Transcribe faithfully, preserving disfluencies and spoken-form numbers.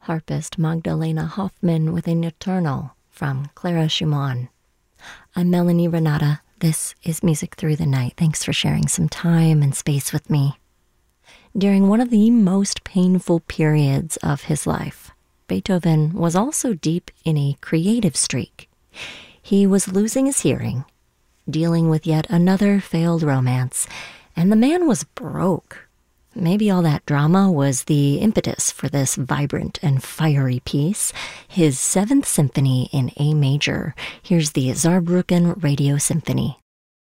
harpist Magdalena Hoffman with a Nocturnal from Clara Schumann. I'm Melanie Renata. This is Music Through the Night. Thanks for sharing some time and space with me. During one of the most painful periods of his life, Beethoven was also deep in a creative streak. He was losing his hearing, dealing with yet another failed romance, and the man was broke. Maybe all that drama was the impetus for this vibrant and fiery piece, his Seventh Symphony in A major. Here's the Saarbrücken Radio Symphony.